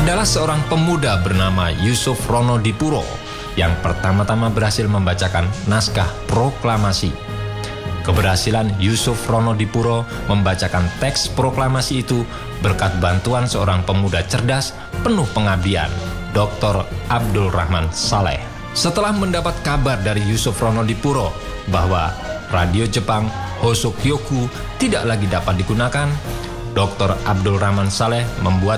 adalah seorang pemuda bernama Yusuf Ronodipuro yang pertama-tama berhasil membacakan naskah proklamasi. Keberhasilan Yusuf Ronodipuro membacakan teks proklamasi itu berkat bantuan seorang pemuda cerdas penuh pengabdian, Dr. Abdul Rahman Saleh. Setelah mendapat kabar dari Yusuf Ronodipuro bahwa radio Jepang Hosokyoku tidak lagi dapat digunakan, Dr. Abdul Rahman Saleh membuat